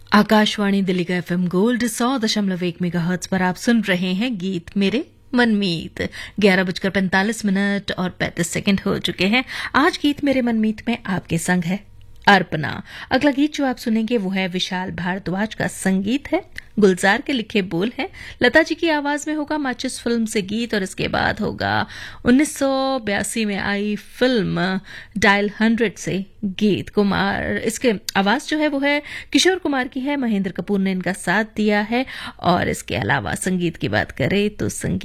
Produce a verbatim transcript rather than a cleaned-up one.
आकाशवाणी दिल्ली का FM gold सौ दशमलव एक मेगाहर्ट्ज पर आप सुन रहे हैं गीत मेरे मनमीत। ग्यारह बजकर पैंतालीस मिनट और पैंतीस सेकंड हो चुके हैं। आज गीत मेरे मनमीत में आपके संग है अर्पणा। अगला गीत जो आप सुनेंगे वो है विशाल भारद्वाज का संगीत है, गुलजार के लिखे बोल हैं, लता जी की आवाज में होगा माचिस फिल्म से गीत, और इसके बाद होगा उन्नीस सौ बयासी में आई फिल्म डायल हंड्रेड से गीत। कुमार इसके आवाज जो है वो है किशोर कुमार की है, महेंद्र कपूर ने इनका साथ दिया है। और इसके अलावा संगीत की बात करें तो संगीत